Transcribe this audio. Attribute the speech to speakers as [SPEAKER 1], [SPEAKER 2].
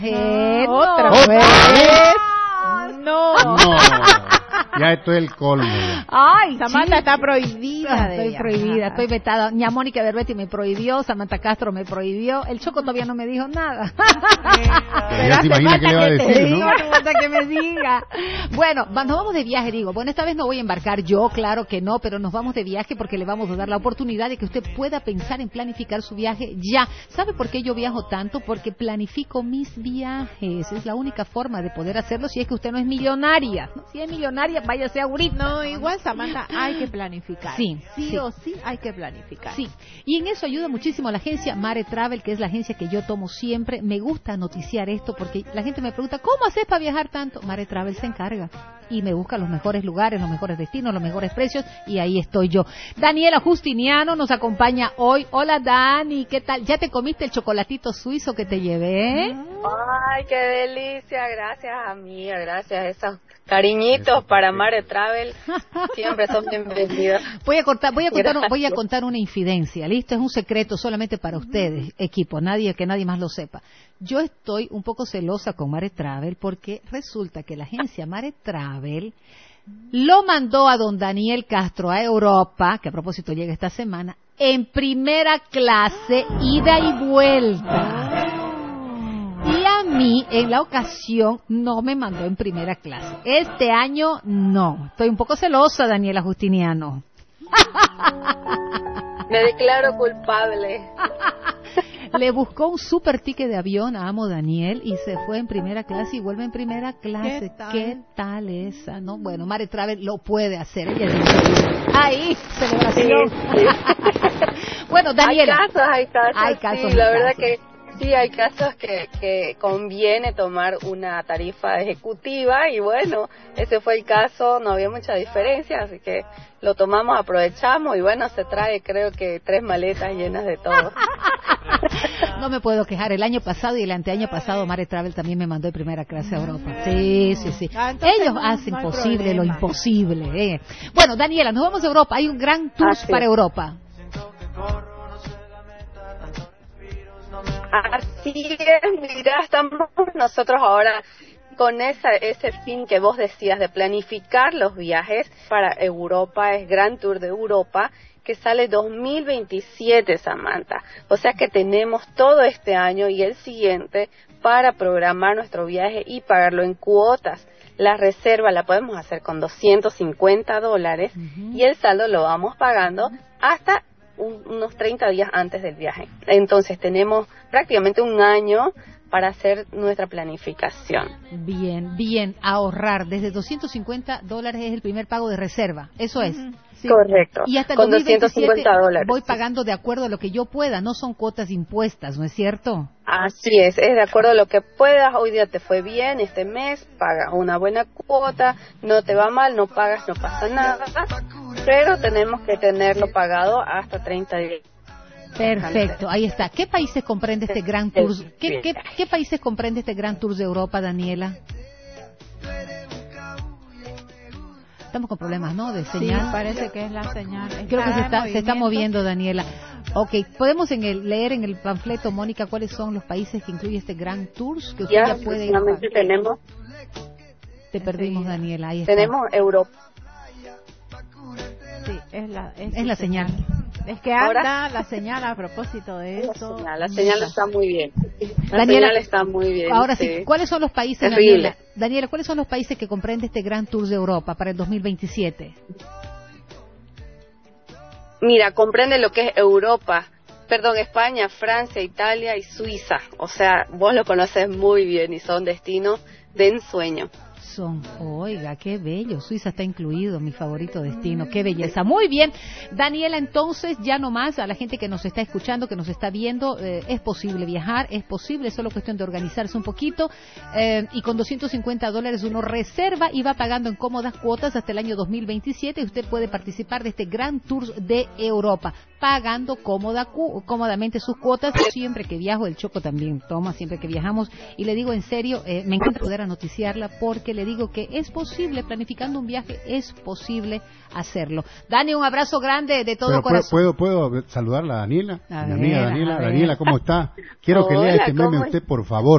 [SPEAKER 1] ¿Otra vez? No.
[SPEAKER 2] Ya esto es el colmo.
[SPEAKER 1] Ay,
[SPEAKER 3] Samantha está prohibida.
[SPEAKER 1] Estoy prohibida, estoy vetada. Ni a Mónica Berbetti me prohibió, Samantha Castro me prohibió, el Choco todavía no me dijo nada.
[SPEAKER 2] Pero ya se imagina qué le va a decir, ¿no?
[SPEAKER 1] Hace falta que me diga. Bueno, nos vamos de viaje, digo. Bueno, esta vez no voy a embarcar yo, claro que no, pero nos vamos de viaje porque le vamos a dar la oportunidad de que usted pueda pensar en planificar su viaje ya. ¿Sabe por qué yo viajo tanto? Porque planifico mis viajes. Es la única forma de poder hacerlo si es que usted no es millonaria, ¿no? Si es millonaria, váyase ahorita.
[SPEAKER 3] No, igual, Samantha, hay que planificar. Sí o sí hay que planificar.
[SPEAKER 1] Sí, y en eso ayuda muchísimo la agencia Mare Travel, que es la agencia que yo tomo siempre. Me gusta noticiar esto porque la gente me pregunta, ¿cómo haces para viajar tanto? Mare Travel se encarga y me busca los mejores lugares, los mejores destinos, los mejores precios, y ahí estoy yo. Daniela Justiniano nos acompaña hoy. Hola, Dani, ¿qué tal? ¿Ya te comiste el chocolatito suizo que te llevé?
[SPEAKER 4] Ay, qué delicia, gracias amiga, gracias a esos cariñitos para Mare Travel, siempre son bienvenidos.
[SPEAKER 1] Voy a contar una infidencia, ¿listo? Es un secreto solamente para ustedes, equipo, que nadie más lo sepa. Yo estoy un poco celosa con Mare Travel porque resulta que la agencia Mare Travel lo mandó a don Daniel Castro a Europa, que a propósito llega esta semana, en primera clase, ida y vuelta. Y a mí, en la ocasión, no me mandó en primera clase. Este año, no. Estoy un poco celosa, Daniela Justiniano.
[SPEAKER 4] Me declaro culpable.
[SPEAKER 1] Le buscó un super ticket de avión a Amo Daniel y se fue en primera clase y vuelve en primera clase. ¿Qué tal esa? No, bueno, Mare Travel lo puede hacer. Ahí, celebración.
[SPEAKER 4] Sí.
[SPEAKER 1] Bueno, Daniela.
[SPEAKER 4] Hay casos. Sí, la verdad que sí, hay casos que conviene tomar una tarifa ejecutiva y bueno, ese fue el caso, no había mucha diferencia, así que lo tomamos, aprovechamos y bueno, se trae creo que 3 maletas llenas de todo.
[SPEAKER 1] No me puedo quejar, el año pasado y el anteaño pasado Mare Travel también me mandó de primera clase a Europa. Sí. Ellos hacen posible lo imposible. Bueno, Daniela, nos vamos a Europa, hay un gran tour para Europa.
[SPEAKER 4] Así es, mira, estamos nosotros ahora con ese fin que vos decías de planificar los viajes para Europa, es Gran Tour de Europa, que sale 2027, Samantha. O sea que tenemos todo este año y el siguiente para programar nuestro viaje y pagarlo en cuotas. La reserva la podemos hacer con $250 y el saldo lo vamos pagando hasta unos 30 días antes del viaje. Entonces tenemos prácticamente un año para hacer nuestra planificación.
[SPEAKER 1] Bien, ahorrar. Desde $250 es el primer pago de reserva, eso es.
[SPEAKER 4] Sí. Correcto.
[SPEAKER 1] Y hasta el
[SPEAKER 4] con
[SPEAKER 1] 2027
[SPEAKER 4] $250.
[SPEAKER 1] Voy pagando de acuerdo a lo que yo pueda, no son cuotas impuestas, ¿no es cierto?
[SPEAKER 4] Así es de acuerdo a lo que puedas. Hoy día te fue bien, este mes paga una buena cuota, no te va mal, no pagas, no pasa nada, pero tenemos que tenerlo pagado hasta 30 días.
[SPEAKER 1] Perfecto, ahí está. ¿Qué países comprende este Gran Tour? ¿Qué países comprende este Gran Tour de Europa, Daniela? Estamos con problemas, ¿no? De señal.
[SPEAKER 3] Sí, parece que es la señal.
[SPEAKER 1] Creo que se está moviendo, Daniela. Ok, ¿podemos leer en el panfleto, Mónica, cuáles son los países que incluye este Gran Tour? Que usted ya puede ir.
[SPEAKER 4] Tenemos.
[SPEAKER 1] Te perdimos, Daniela, ahí está.
[SPEAKER 4] Tenemos Europa.
[SPEAKER 3] Sí, es
[SPEAKER 1] la señal.
[SPEAKER 3] Es que anda la señal a propósito de eso.
[SPEAKER 4] La señal está muy bien. Señal está muy bien.
[SPEAKER 1] Ahora sí, ¿cuáles son los países, Daniela, cuáles son los países que comprende este Gran Tour de Europa para el 2027?
[SPEAKER 4] Mira, comprende lo que es España, Francia, Italia y Suiza. O sea, vos lo conoces muy bien y son destinos de ensueño.
[SPEAKER 1] Oiga, qué bello, Suiza está incluido, mi favorito destino, qué belleza. Muy bien, Daniela, entonces ya no más, a la gente que nos está escuchando, que nos está viendo, es posible viajar, es posible, es solo cuestión de organizarse un poquito, y con $250 uno reserva y va pagando en cómodas cuotas hasta el año 2027 y usted puede participar de este Gran Tour de Europa, pagando cómodamente sus cuotas. Siempre que viajo, el Choco también toma, siempre que viajamos, y le digo en serio, me encanta poder anoticiarla porque le digo que es posible, planificando un viaje, es posible hacerlo. Dani, un abrazo grande de todo corazón.
[SPEAKER 2] ¿Puedo saludarla a Daniela? Mi amiga Daniela. Daniela, ¿cómo está? Quiero que lea este meme usted, por favor.